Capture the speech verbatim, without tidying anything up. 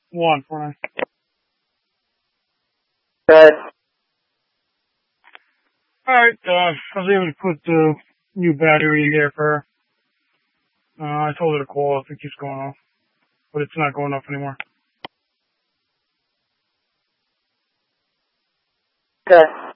One, four nine. Good. Alright, uh, I was able to put the new battery in there for her. Uh, I told her to call if it keeps going off. But it's not going off anymore. Good.